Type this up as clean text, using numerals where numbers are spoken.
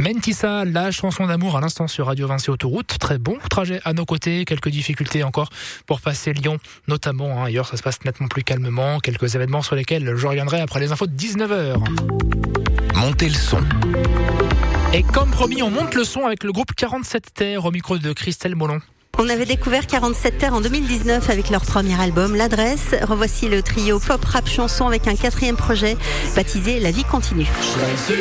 Mentissa, la chanson d'amour à l'instant sur Radio Vinci Autoroute. Très bon trajet à nos côtés, quelques difficultés encore pour passer Lyon notamment. Ailleurs, ça se passe nettement plus calmement. Quelques événements sur lesquels je reviendrai après les infos de 19h. Montez le son. Et comme promis, on monte le son avec le groupe 47 Terres au micro de Christelle Mollon. On avait découvert 47 Terres en 2019 avec leur premier album, L'Adresse. Revoici le trio pop rap chanson avec un 4e projet baptisé La Vie Continue.